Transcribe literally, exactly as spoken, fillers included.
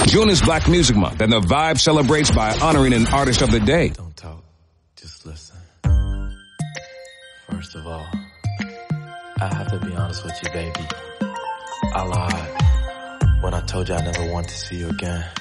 June is Black Music Month, and the Vibe celebrates by honoring an artist of the day. Don't talk, just listen. First of all, I have to be honest with you, baby. I lied when I told you I never want to see you again.